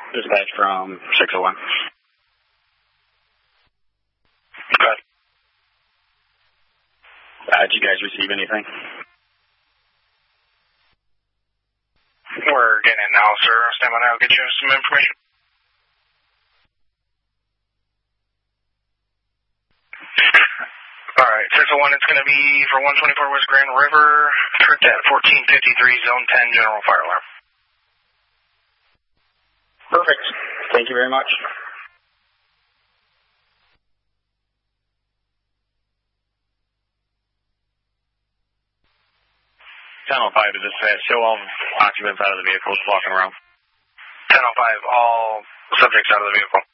Dispatch from 601. Good. Did you guys receive anything? We're getting it now, sir. Stand by now. I'll get you some information. All right, 601, it's going to be for 124 West Grand River, tripped at 1453, Zone 10, General Fire Alarm. Perfect. Thank you very much. Channel 5 to dispatch. Show all occupants out of the vehicles walking around. 1005, all subjects out of the vehicle.